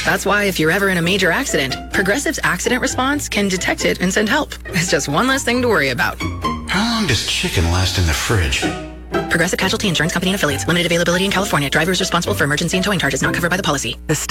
That's why if you're ever in a major accident, Progressive's accident response can detect it and send help. It's just one less thing to worry about. How long does chicken last in the fridge? Progressive Casualty Insurance Company and Affiliates. Limited availability in California. Drivers responsible for emergency and towing charges not covered by the policy.